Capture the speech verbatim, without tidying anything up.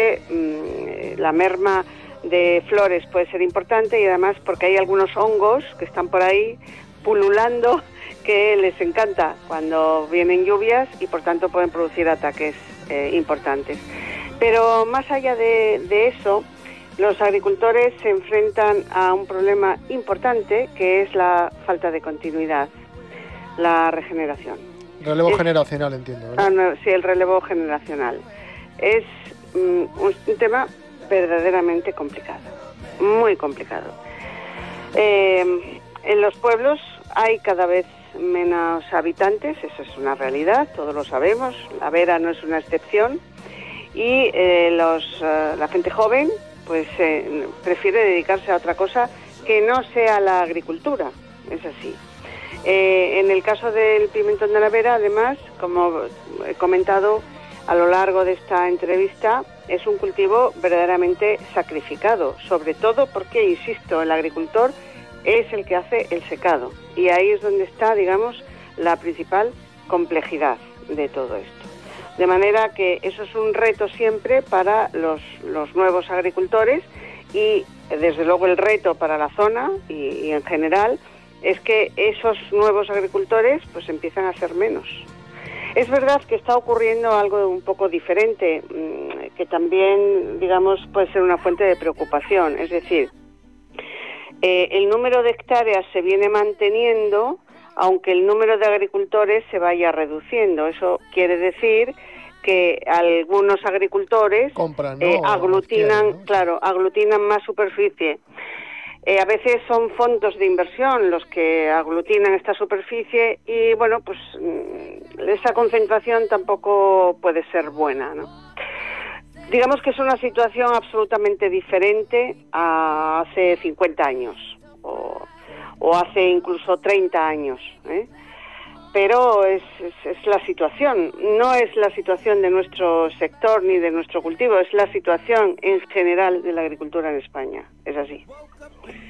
porque mmm, la merma de flores puede ser importante y además porque hay algunos hongos que están por ahí pululando que les encanta cuando vienen lluvias y por tanto pueden producir ataques eh, importantes. Pero más allá de, de eso, los agricultores se enfrentan a un problema importante que es la falta de continuidad, la regeneración. Relevo es, generacional, entiendo, ¿verdad? Ah, no, sí, el relevo generacional. Es mm, un, un tema verdaderamente complicado, muy complicado. Eh, en los pueblos hay cada vez menos habitantes, eso es una realidad, todos lo sabemos, la Vera no es una excepción, y eh, los, uh, la gente joven pues eh, prefiere dedicarse a otra cosa que no sea la agricultura, es así. Eh, en el caso del pimentón de la Vera, además, como he comentado a lo largo de esta entrevista, es un cultivo verdaderamente sacrificado, sobre todo porque, insisto, el agricultor es el que hace el secado y ahí es donde está, digamos, la principal complejidad de todo esto. De manera que eso es un reto siempre para los, los nuevos agricultores y, desde luego, el reto para la zona y, y en general es que esos nuevos agricultores pues empiezan a ser menos. Es verdad que está ocurriendo algo un poco diferente, que también, digamos, puede ser una fuente de preocupación. Es decir, eh, el número de hectáreas se viene manteniendo, aunque el número de agricultores se vaya reduciendo. Eso quiere decir que algunos agricultores Compran, ¿no? eh, aglutinan, Quieren, ¿no? claro, aglutinan más superficie. Eh, a veces son fondos de inversión los que aglutinan esta superficie y, bueno, pues esa concentración tampoco puede ser buena, ¿no? Digamos que es una situación absolutamente diferente a hace cincuenta años o, o hace incluso treinta años, ¿eh? Pero es, es, es la situación, no es la situación de nuestro sector ni de nuestro cultivo, es la situación en general de la agricultura en España, es así.